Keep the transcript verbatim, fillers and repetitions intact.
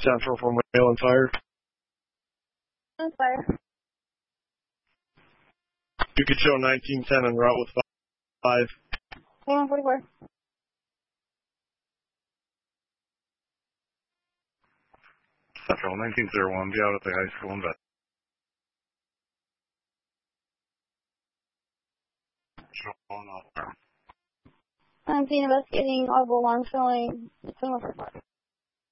Central for mail and fire. On fire. You could show nineteen ten en route with five. one forty-four. Central nineteen oh one, be out at the high school in Beth. Showing off there. I'm investigating audible alarm showing two one four four.